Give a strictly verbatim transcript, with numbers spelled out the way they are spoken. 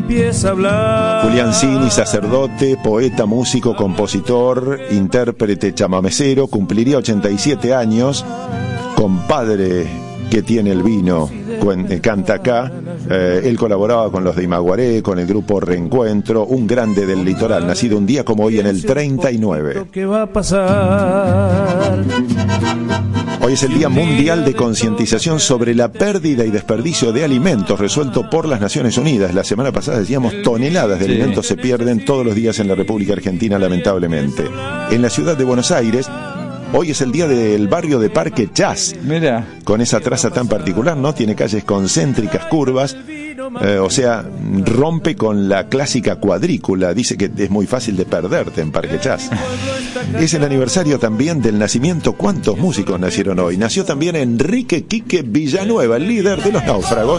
empieza a hablar. Julián Cini, sacerdote, poeta, músico, compositor, intérprete chamamecero, cumpliría ochenta y siete años, compadre que tiene el vino, canta acá. Eh, él colaboraba con los de Imaguaré, con el grupo Reencuentro, un grande del litoral, nacido un día como hoy en el treinta y nueve. ¿Qué va a pasar? Hoy es el Día Mundial de Concientización sobre la pérdida y desperdicio de alimentos, resuelto por las Naciones Unidas. La semana pasada decíamos toneladas de Sí. alimentos se pierden todos los días en la República Argentina, lamentablemente. En la ciudad de Buenos Aires, hoy es el día del barrio de Parque Chas. Mira. Con esa traza tan particular, ¿no? Tiene calles concéntricas, curvas, eh, o sea, rompe con la clásica cuadrícula. Dice que es muy fácil de perderte en Parque Chas. Es el aniversario también del nacimiento. ¿Cuántos músicos nacieron hoy? Nació también Enrique Quique Villanueva, el líder de Los Náufragos.